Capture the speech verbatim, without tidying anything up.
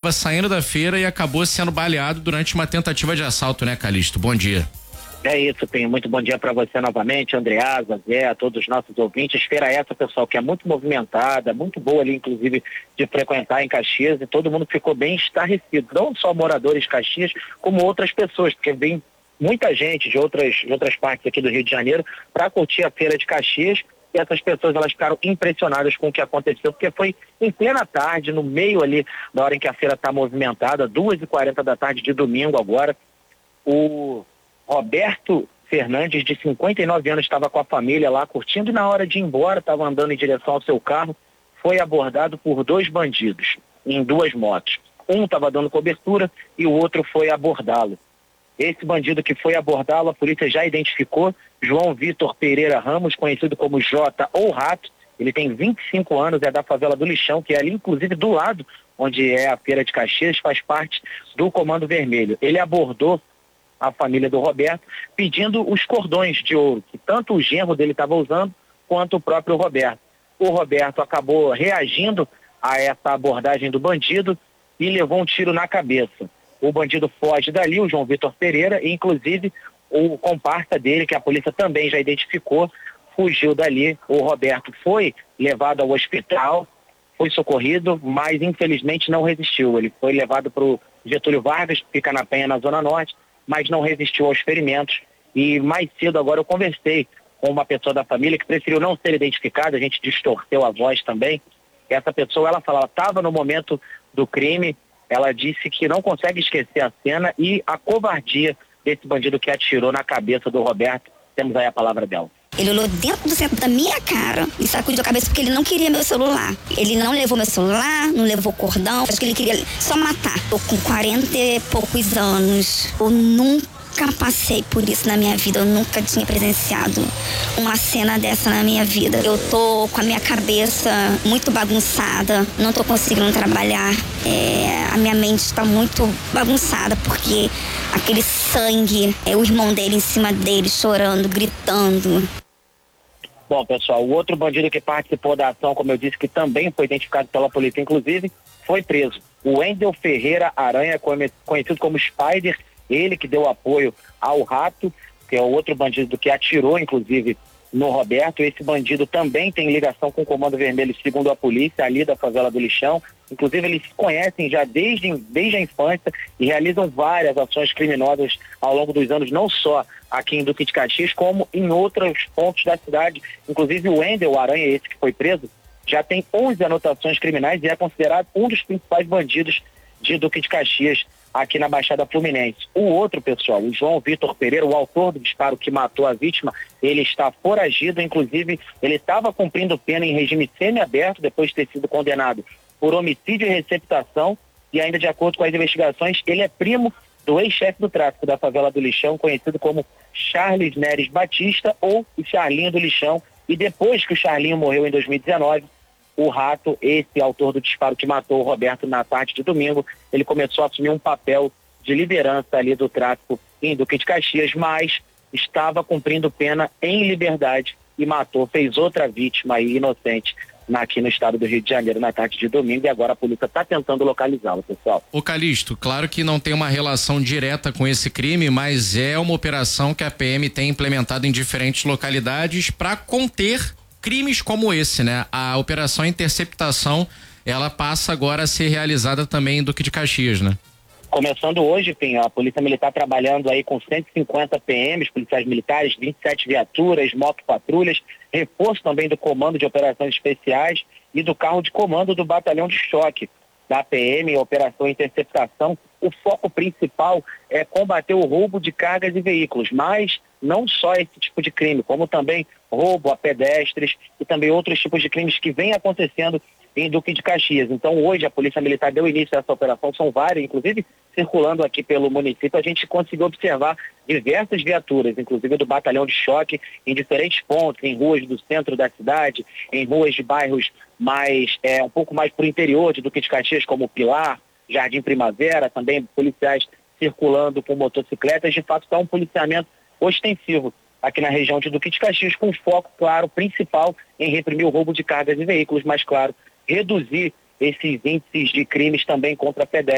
estava saindo da feira e acabou sendo baleado durante uma tentativa de assalto, né, Calixto? Bom dia. É isso, Pinho. Muito bom dia para você novamente, Andreasa, Zé, a todos os nossos ouvintes. Feira essa, pessoal, que é muito movimentada, muito boa ali, inclusive, de frequentar em Caxias, e todo mundo ficou bem estarrecido. Não só moradores de Caxias, como outras pessoas, porque vem muita gente de outras, de outras partes aqui do Rio de Janeiro para curtir a Feira de Caxias, e essas pessoas, elas ficaram impressionadas com o que aconteceu, porque foi em plena tarde, no meio ali da hora em que a feira está movimentada, duas e quarenta da tarde de domingo agora, o Roberto Fernandes, de cinquenta e nove anos, estava com a família lá curtindo, e na hora de ir embora, estava andando em direção ao seu carro, foi abordado por dois bandidos em duas motos. Um estava dando cobertura e o outro foi abordá-lo. Esse bandido que foi abordá-lo, a polícia já identificou, João Vitor Pereira Ramos, conhecido como Jota ou Rato. Ele tem vinte e cinco anos, é da favela do Lixão, que é ali inclusive do lado onde é a Feira de Caxias, faz parte do Comando Vermelho. Ele abordou a família do Roberto, pedindo os cordões de ouro, que tanto o genro dele estava usando, quanto o próprio Roberto. O Roberto acabou reagindo a essa abordagem do bandido e levou um tiro na cabeça. O bandido foge dali, o João Vitor Pereira, e inclusive o comparsa dele, que a polícia também já identificou, fugiu dali. O Roberto foi levado ao hospital, foi socorrido, mas infelizmente não resistiu. Ele foi levado para o Getúlio Vargas, que fica na Penha, na Zona Norte, mas não resistiu aos ferimentos. E mais cedo agora eu conversei com uma pessoa da família que preferiu não ser identificada, a gente distorceu a voz também. Essa pessoa, ela fala, ela estava no momento do crime, ela disse que não consegue esquecer a cena e a covardia desse bandido que atirou na cabeça do Roberto. Temos aí a palavra dela. Ele olhou dentro do centro da minha cara e sacudiu a cabeça porque ele não queria meu celular. Ele não levou meu celular, não levou cordão, acho que ele queria só matar. Tô com quarenta e poucos anos. Eu nunca passei por isso na minha vida, eu nunca tinha presenciado uma cena dessa na minha vida. Eu tô com a minha cabeça muito bagunçada, não tô conseguindo trabalhar. É, a minha mente está muito bagunçada porque aquele sangue, é o irmão dele em cima dele, chorando, gritando. Bom, pessoal, o outro bandido que participou da ação, como eu disse, que também foi identificado pela polícia, inclusive, foi preso. O Wendel Ferreira Aranha, conhecido como Spider, ele que deu apoio ao Rato, que é o outro bandido que atirou, inclusive, no Roberto. Esse bandido também tem ligação com o Comando Vermelho, segundo a polícia, ali da favela do Lixão. Inclusive, eles se conhecem já desde, desde a infância e realizam várias ações criminosas ao longo dos anos, não só aqui em Duque de Caxias, como em outros pontos da cidade. Inclusive, o Wendel Aranha, esse que foi preso, já tem onze anotações criminais e é considerado um dos principais bandidos de Duque de Caxias, aqui na Baixada Fluminense. O outro, pessoal, o João Vitor Pereira, o autor do disparo que matou a vítima, ele está foragido, inclusive ele estava cumprindo pena em regime semiaberto depois de ter sido condenado por homicídio e receptação, e ainda de acordo com as investigações, ele é primo do ex-chefe do tráfico da favela do Lixão, conhecido como Charles Neres Batista, ou o Charlinho do Lixão, e depois que o Charlinho morreu em dois mil e dezenove, o Rato, esse autor do disparo que matou o Roberto na tarde de domingo, ele começou a assumir um papel de liderança ali do tráfico em Duque de Caxias, mas estava cumprindo pena em liberdade e matou, fez outra vítima aí inocente aqui no estado do Rio de Janeiro na tarde de domingo, e agora a polícia está tentando localizá-lo, pessoal. Ô Calixto, claro que não tem uma relação direta com esse crime, mas é uma operação que a P M tem implementado em diferentes localidades para conter crimes como esse, né? A operação Interceptação, ela passa agora a ser realizada também em Duque de Caxias, né? Começando hoje, Pinho, a Polícia Militar trabalhando aí com cento e cinquenta P Ms, policiais militares, vinte e sete viaturas, motopatrulhas, reforço também do Comando de Operações Especiais e do carro de comando do Batalhão de Choque da P M, Operação Interceptação. O foco principal é combater o roubo de cargas e veículos, mas não só esse tipo de crime, como também roubo a pedestres e também outros tipos de crimes que vêm acontecendo em Duque de Caxias. Então hoje a Polícia Militar deu início a essa operação, são várias, inclusive circulando aqui pelo município, a gente conseguiu observar diversas viaturas, inclusive do Batalhão de Choque, em diferentes pontos, em ruas do centro da cidade, em ruas de bairros mais, é, um pouco mais para o interior de Duque de Caxias, como Pilar, Jardim Primavera, também policiais circulando com motocicletas. De fato, está um policiamento ostensivo aqui na região de Duque de Caxias, com foco, claro, principal em reprimir o roubo de cargas e veículos, mas, claro, reduzir esses índices de crimes também contra pedestres.